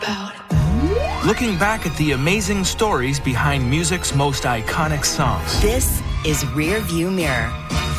Looking back at the amazing stories behind music's most iconic songs. This is Rear View Mirror.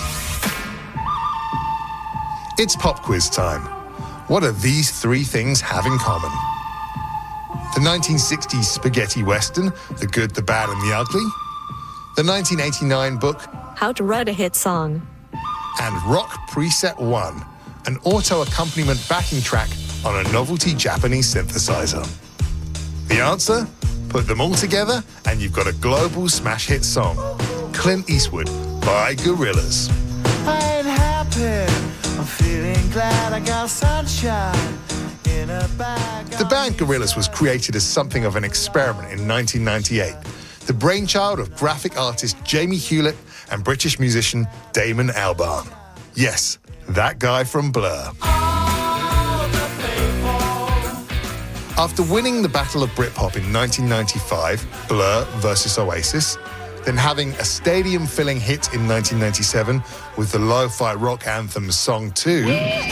It's pop quiz time. What do these three things have in common? The 1960s spaghetti western, The Good, the Bad and the Ugly. The 1989 book, How to Write a Hit Song. And Rock Preset 1, an auto accompaniment backing track on a novelty Japanese synthesizer. The answer? Put them all together and you've got a global smash hit song, Clint Eastwood by Gorillaz. I ain't happy, I'm feeling glad I got sunshine in a bag. The band Gorillaz was created as something of an experiment in 1998, the brainchild of graphic artist Jamie Hewlett and British musician Damon Albarn. Yes, that guy from Blur. After winning the Battle of Britpop in 1995, Blur versus Oasis, then having a stadium-filling hit in 1997 with the lo-fi rock anthem Song 2,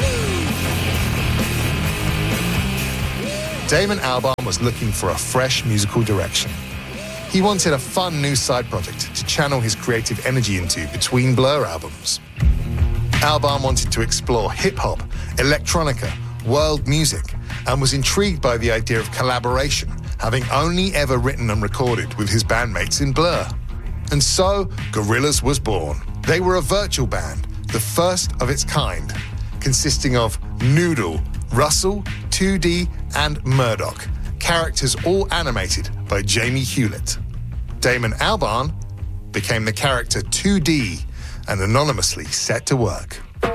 Damon Albarn was looking for a fresh musical direction. He wanted a fun new side project to channel his creative energy into between Blur albums. Albarn wanted to explore hip-hop, electronica, world music, and was intrigued by the idea of collaboration, having only ever written and recorded with his bandmates in Blur. And so, Gorillaz was born. They were a virtual band, the first of its kind, consisting of Noodle, Russell, 2D, and Murdoch, characters all animated by Jamie Hewlett. Damon Albarn became the character 2D and anonymously set to work.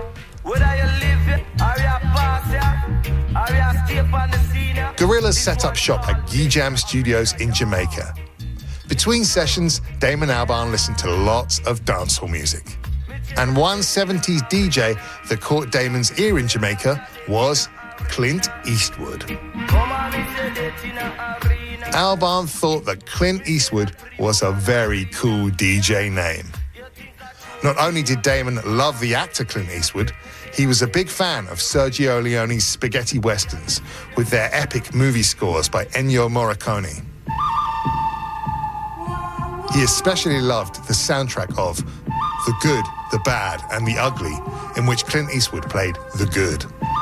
Gorillaz set up shop at Gee Jam Studios in Jamaica. Between sessions, Damon Albarn listened to lots of dancehall music. And one 70s DJ that caught Damon's ear in Jamaica was Clint Eastwood. Albarn thought that Clint Eastwood was a very cool DJ name. Not only did Damon love the actor Clint Eastwood, he was a big fan of Sergio Leone's spaghetti westerns with their epic movie scores by Ennio Morricone. He especially loved the soundtrack of The Good, the Bad and the Ugly, in which Clint Eastwood played the good.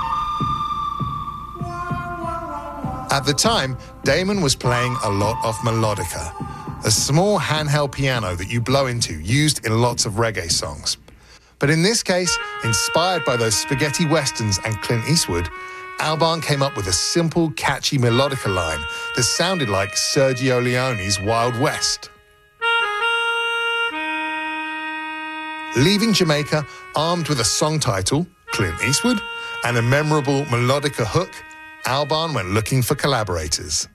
At the time, Damon was playing a lot of melodica, a small handheld piano that you blow into, used in lots of reggae songs. But in this case, inspired by those spaghetti westerns and Clint Eastwood, Albarn came up with a simple, catchy melodica line that sounded like Sergio Leone's Wild West. Leaving Jamaica armed with a song title, Clint Eastwood, and a memorable melodica hook, Albarn went looking for collaborators.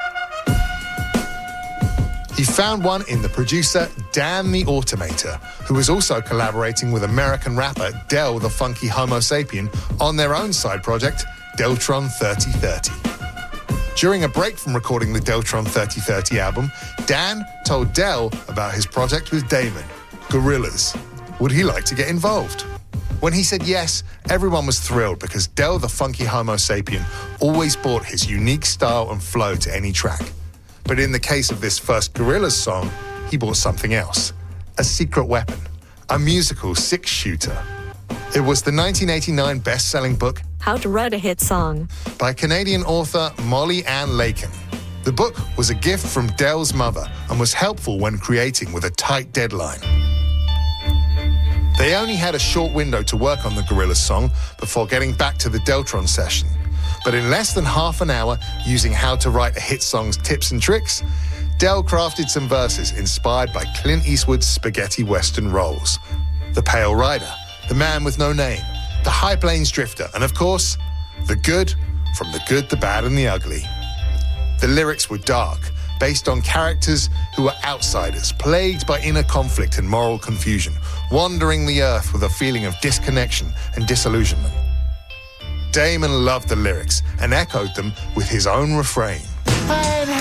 He found one in the producer Dan the Automator, who was also collaborating with American rapper Del the Funky Homo Sapien on their own side project, Deltron 3030. During a break from recording the Deltron 3030 album, Dan told Del about his project with Damon, Gorillaz. Would he like to get involved? When he said yes, everyone was thrilled because Del the Funky Homo Sapien always brought his unique style and flow to any track. But in the case of this first Gorillaz song, he brought something else. A secret weapon. A musical six-shooter. It was the 1989 best-selling book, How to Write a Hit Song, by Canadian author Molly Ann Lakin. The book was a gift from Del's mother and was helpful when creating with a tight deadline. They only had a short window to work on the Gorillaz song before getting back to the Deltron session. But in less than half an hour, using How to Write a Hit Song's tips and tricks, Del crafted some verses inspired by Clint Eastwood's spaghetti western roles. The Pale Rider, The Man with No Name, The High Plains Drifter, and of course, The Good from The Good, the Bad and the Ugly. The lyrics were dark, based on characters who were outsiders, plagued by inner conflict and moral confusion, wandering the earth with a feeling of disconnection and disillusionment. Damon loved the lyrics and echoed them with his own refrain.